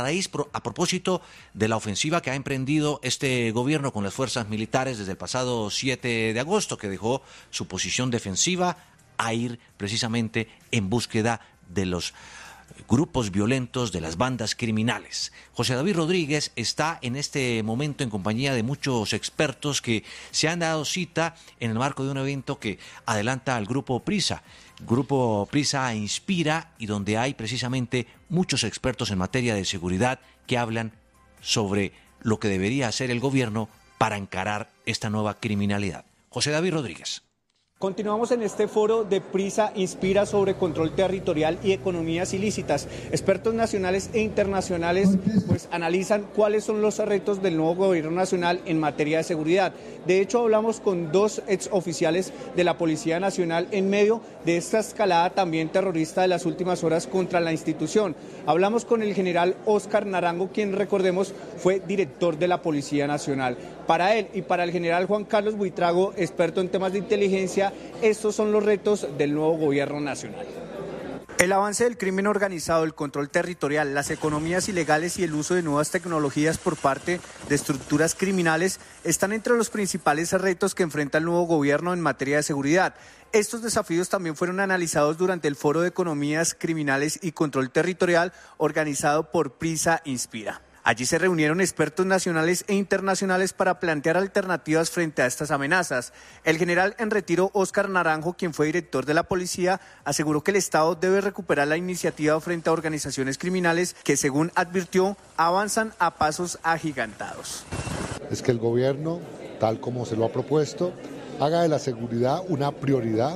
a propósito de la ofensiva que ha emprendido este gobierno con las fuerzas militares desde el pasado 7 de agosto, que dejó su posición defensiva a ir precisamente en búsqueda de los grupos violentos, de las bandas criminales? José David Rodríguez está en este momento en compañía de muchos expertos que se han dado cita en el marco de un evento que adelanta al Grupo Prisa. Grupo Prisa Inspira, y donde hay precisamente muchos expertos en materia de seguridad que hablan sobre lo que debería hacer el gobierno para encarar esta nueva criminalidad. José David Rodríguez. Continuamos en este foro de Prisa Inspira sobre control territorial y economías ilícitas. Expertos nacionales e internacionales pues analizan cuáles son los retos del nuevo gobierno nacional en materia de seguridad. De hecho, hablamos con dos exoficiales de la Policía Nacional en medio de esta escalada también terrorista de las últimas horas contra la institución. Hablamos con el general Óscar Naranjo, quien, recordemos, fue director de la Policía Nacional. Para él y para el general Juan Carlos Buitrago, experto en temas de inteligencia, estos son los retos del nuevo gobierno nacional. El avance del crimen organizado, el control territorial, las economías ilegales y el uso de nuevas tecnologías por parte de estructuras criminales están entre los principales retos que enfrenta el nuevo gobierno en materia de seguridad. Estos desafíos también fueron analizados durante el Foro de Economías Criminales y Control Territorial organizado por Prisa Inspira. Allí se reunieron expertos nacionales e internacionales para plantear alternativas frente a estas amenazas. El general en retiro Óscar Naranjo, quien fue director de la policía, aseguró que el Estado debe recuperar la iniciativa frente a organizaciones criminales que, según advirtió, avanzan a pasos agigantados. Es que el gobierno, tal como se lo ha propuesto, haga de la seguridad una prioridad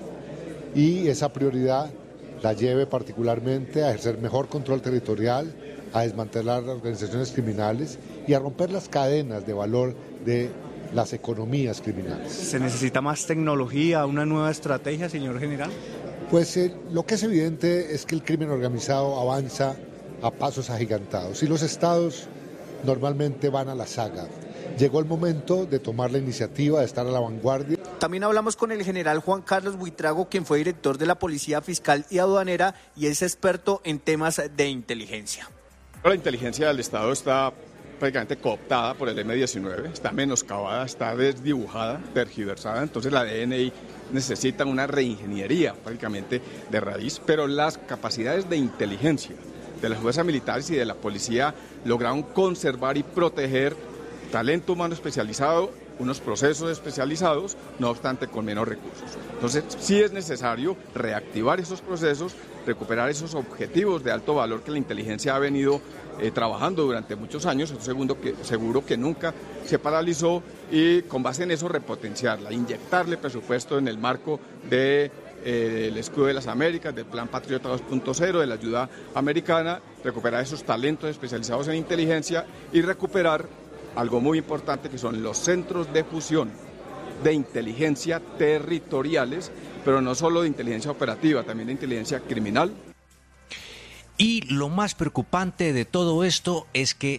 y esa prioridad la lleve particularmente a ejercer mejor control territorial, a desmantelar las organizaciones criminales y a romper las cadenas de valor de las economías criminales. ¿Se necesita más tecnología, una nueva estrategia, señor general? Pues lo que es evidente es que el crimen organizado avanza a pasos agigantados y los estados normalmente van a la saga. Llegó el momento de tomar la iniciativa, de estar a la vanguardia. También hablamos con el general Juan Carlos Buitrago, quien fue director de la Policía Fiscal y Aduanera y es experto en temas de inteligencia. La inteligencia del Estado está prácticamente cooptada por el M-19, está menoscabada, está desdibujada, tergiversada, entonces la DNI necesita una reingeniería prácticamente de raíz, pero las capacidades de inteligencia de las fuerzas militares y de la policía lograron conservar y proteger talento humano especializado, unos procesos especializados, no obstante con menos recursos. Entonces sí es necesario reactivar esos procesos, recuperar esos objetivos de alto valor que la inteligencia ha venido trabajando durante muchos años, seguro que nunca se paralizó, y con base en eso repotenciarla, inyectarle presupuesto en el marco del Escudo de las Américas, del Plan Patriota 2.0, de la ayuda americana, recuperar esos talentos especializados en inteligencia y recuperar algo muy importante que son los centros de fusión de inteligencia territoriales, pero no solo de inteligencia operativa, también de inteligencia criminal. Y lo más preocupante de todo esto es que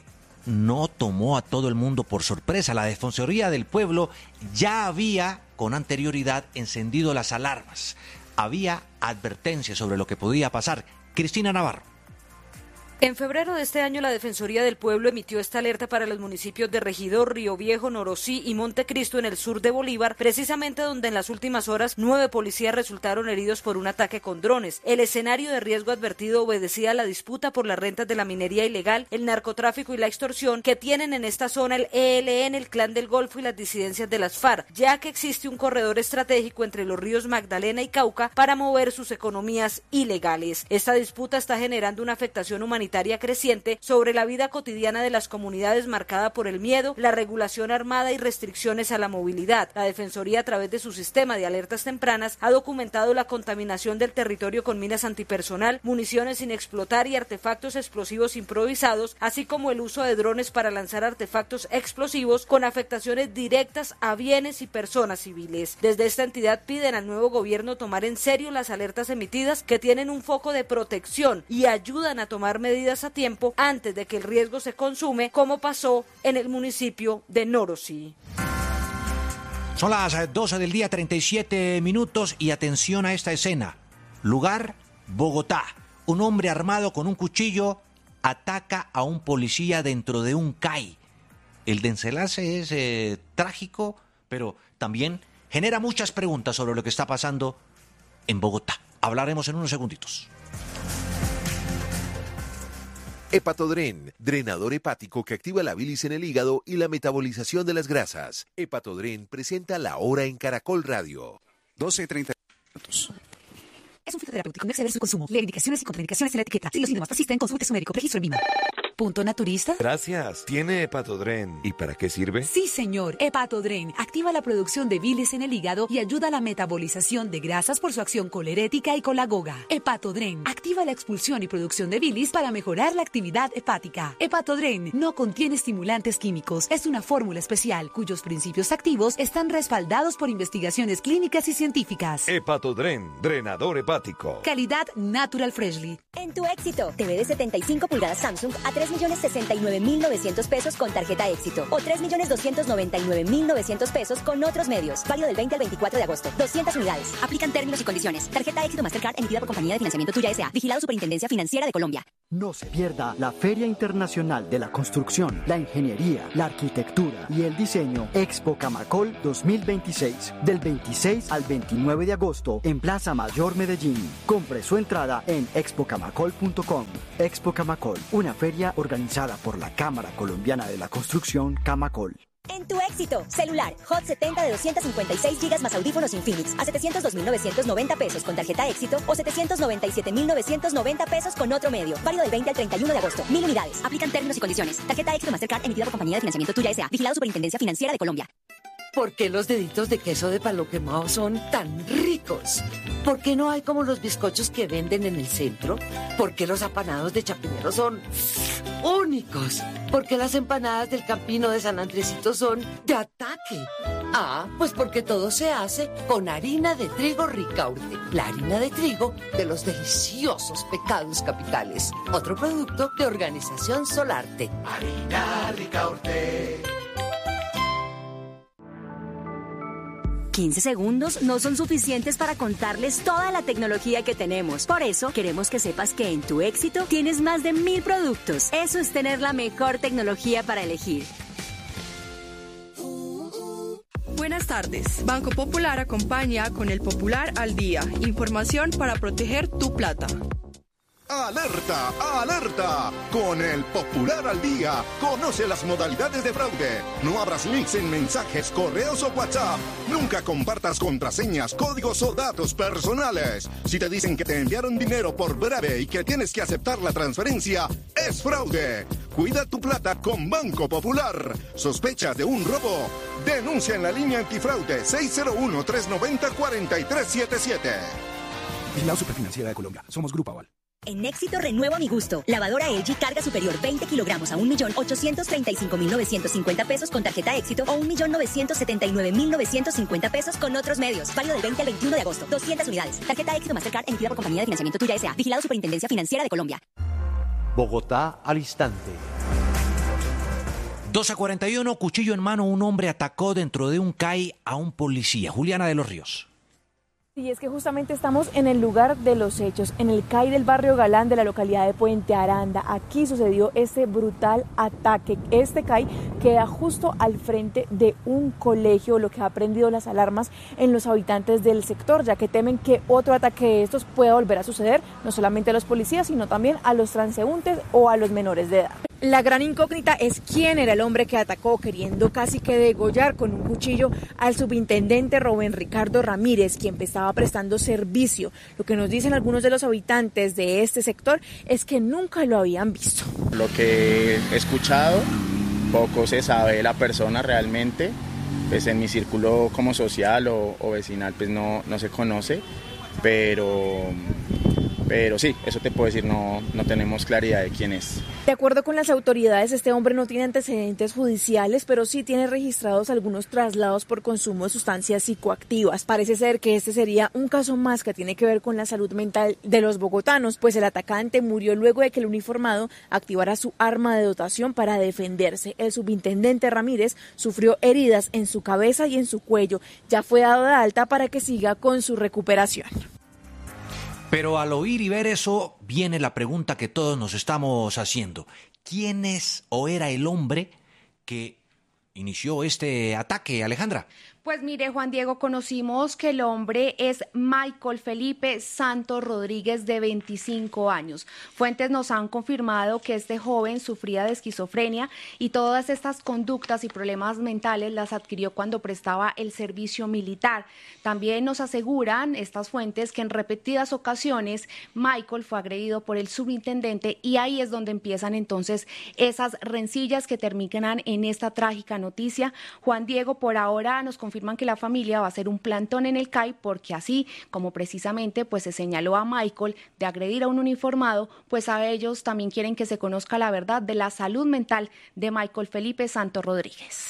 no tomó a todo el mundo por sorpresa. La Defensoría del Pueblo ya había con anterioridad encendido las alarmas. Había advertencias sobre lo que podía pasar. Cristina Navarro. En febrero de este año, la Defensoría del Pueblo emitió esta alerta para los municipios de Regidor, Río Viejo, Norosí y Montecristo en el sur de Bolívar, precisamente donde en las últimas horas 9 policías resultaron heridos por un ataque con drones. El escenario de riesgo advertido obedecía a la disputa por las rentas de la minería ilegal, el narcotráfico y la extorsión que tienen en esta zona el ELN, el Clan del Golfo y las disidencias de las FARC, ya que existe un corredor estratégico entre los ríos Magdalena y Cauca para mover sus economías ilegales. Esta disputa está generando una afectación humanitaria creciente sobre la vida cotidiana de las comunidades marcada por el miedo, la regulación armada y restricciones a la movilidad. La Defensoría, a través de su sistema de alertas tempranas, ha documentado la contaminación del territorio con minas antipersonal, municiones sin explotar y artefactos explosivos improvisados, así como el uso de drones para lanzar artefactos explosivos con afectaciones directas a bienes y personas civiles. Desde esta entidad piden al nuevo gobierno tomar en serio las alertas emitidas, que tienen un foco de protección y ayudan a tomar medidas a tiempo antes de que el riesgo se consume, como pasó en el municipio de Norosí. Son las 12 del día, 37 minutos, y atención a esta escena. Lugar, Bogotá. Un hombre armado con un cuchillo ataca a un policía dentro de un CAI. El desenlace es trágico, pero también genera muchas preguntas sobre lo que está pasando en Bogotá. Hablaremos en unos segunditos. Hepatodren, drenador hepático que activa la bilis en el hígado y la metabolización de las grasas. Hepatodren presenta La Hora en Caracol Radio. 12:30 minutos. Es un fitoterapéutico, no exceder su consumo. Lee indicaciones y contraindicaciones en la etiqueta. Si los síntomas persisten, consulte a su médico. Registro en Vima. ¿Punto naturista? Gracias. ¿Tiene Hepatodren? ¿Y para qué sirve? Sí, señor. Hepatodren activa la producción de bilis en el hígado y ayuda a la metabolización de grasas por su acción colerética y colagoga. Hepatodren activa la expulsión y producción de bilis para mejorar la actividad hepática. Hepatodren no contiene estimulantes químicos. Es una fórmula especial cuyos principios activos están respaldados por investigaciones clínicas y científicas. Hepatodren, drenador hepático. Calidad Natural Freshly. En tu éxito, TV de 75 pulgadas Samsung a 3.069.900 pesos con tarjeta éxito o 3.299.900 pesos con otros medios. Válido del 20 al 24 de agosto. 200 unidades. Aplican términos y condiciones. Tarjeta éxito Mastercard emitida por Compañía de Financiamiento Tuya S.A. Vigilado Superintendencia Financiera de Colombia. No se pierda la Feria Internacional de la Construcción, la Ingeniería, la Arquitectura y el Diseño Expo Camacol 2026. Del 26 al 29 de agosto en Plaza Mayor Medellín. Compre su entrada en expocamacol.com. Expo Camacol, una feria organizada por la Cámara Colombiana de la Construcción, Camacol. En tu éxito, celular, Hot 70 de 256 GB más audífonos Infinix a 702.990 pesos con tarjeta éxito o 797.990 pesos con otro medio. Válido del 20 al 31 de agosto. 1.000 unidades. Aplican términos y condiciones. Tarjeta éxito Mastercard emitida por Compañía de Financiamiento Tuya S.A. Vigilado Superintendencia Financiera de Colombia. ¿Por qué los deditos de queso de palo quemado son tan ricos? ¿Por qué no hay como los bizcochos que venden en el centro? ¿Por qué los apanados de Chapinero son únicos? ¿Por qué las empanadas del Campino de San Andresito son de ataque? Ah, pues porque todo se hace con harina de trigo Ricaurte, la harina de trigo de los deliciosos Pecados Capitales. Otro producto de Organización Solarte. Harina Ricaurte. 15 segundos no son suficientes para contarles toda la tecnología que tenemos. Por eso, queremos que sepas que en tu éxito tienes más de 1.000 productos. Eso es tener la mejor tecnología para elegir. Buenas tardes. Banco Popular acompaña con el Popular al Día. Información para proteger tu plata. ¡Alerta! ¡Alerta! Con el Popular al Día, conoce las modalidades de fraude. No abras links en mensajes, correos o WhatsApp. Nunca compartas contraseñas, códigos o datos personales. Si te dicen que te enviaron dinero por breve y que tienes que aceptar la transferencia, es fraude. Cuida tu plata con Banco Popular. ¿Sospechas de un robo? Denuncia en la línea antifraude 601-390-4377. Vigilado Superfinanciera de Colombia. Somos Grupo Aval. En Éxito renuevo mi gusto. Lavadora LG carga superior 20 kilogramos a 1.835.950 pesos con tarjeta Éxito o 1.979.950 pesos con otros medios. Válido del 20 al 21 de agosto. 200 unidades. Tarjeta Éxito Mastercard emitida por Compañía de Financiamiento Tuya S.A. Vigilado Superintendencia Financiera de Colombia. Bogotá al instante. 2:41, cuchillo en mano, un hombre atacó dentro de un CAI a un policía. Juliana de los Ríos. Y es que justamente estamos en el lugar de los hechos, en el CAI del barrio Galán de la localidad de Puente Aranda. Aquí sucedió este brutal ataque. Este CAI queda justo al frente de un colegio, lo que ha prendido las alarmas en los habitantes del sector, ya que temen que otro ataque de estos pueda volver a suceder, no solamente a los policías, sino también a los transeúntes o a los menores de edad. La gran incógnita es quién era el hombre que atacó, queriendo casi que degollar con un cuchillo al subintendente Rubén Ricardo Ramírez, quien estaba prestando servicio. Lo que nos dicen algunos de los habitantes de este sector es que nunca lo habían visto. Lo que he escuchado, poco se sabe de la persona realmente, pues en mi círculo como social o vecinal pues no se conoce, pero sí, eso te puedo decir, no tenemos claridad de quién es. De acuerdo con las autoridades, este hombre no tiene antecedentes judiciales, pero sí tiene registrados algunos traslados por consumo de sustancias psicoactivas. Parece ser que este sería un caso más que tiene que ver con la salud mental de los bogotanos, pues el atacante murió luego de que el uniformado activara su arma de dotación para defenderse. El subintendente Ramírez sufrió heridas en su cabeza y en su cuello. Ya fue dado de alta para que siga con su recuperación. Pero al oír y ver eso, viene la pregunta que todos nos estamos haciendo. ¿Quién es o era el hombre que inició este ataque, Alejandra? Pues mire, Juan Diego, conocimos que el hombre es Michael Felipe Santos Rodríguez, de 25 años. Fuentes nos han confirmado que este joven sufría de esquizofrenia y todas estas conductas y problemas mentales las adquirió cuando prestaba el servicio militar. También nos aseguran estas fuentes que en repetidas ocasiones Michael fue agredido por el subintendente y ahí es donde empiezan entonces esas rencillas que terminan en esta trágica noticia. Juan Diego, por ahora nos confirman que la familia va a hacer un plantón en el CAI porque así como precisamente pues se señaló a Michael de agredir a un uniformado, pues a ellos también quieren que se conozca la verdad de la salud mental de Michael Felipe Santos Rodríguez.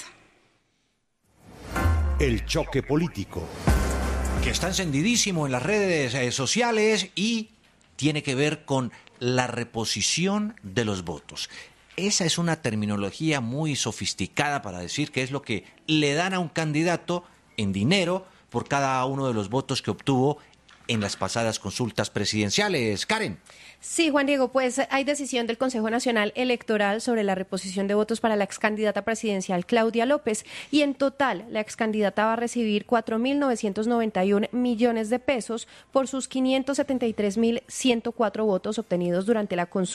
El choque político, que está encendidísimo en las redes sociales y tiene que ver con la reposición de los votos. Esa es una terminología muy sofisticada para decir que es lo que le dan a un candidato en dinero por cada uno de los votos que obtuvo en las pasadas consultas presidenciales. Karen. Sí, Juan Diego, pues hay decisión del Consejo Nacional Electoral sobre la reposición de votos para la excandidata presidencial Claudia López y en total la excandidata va a recibir 4.991 millones de pesos por sus 573.104 votos obtenidos durante la consulta